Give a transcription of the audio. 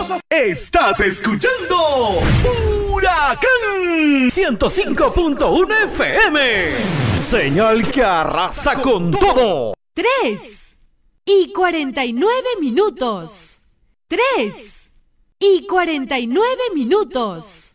Estás escuchando Huracán 105.1 FM. Señal que arrasa con todo. 3:49. 3:49.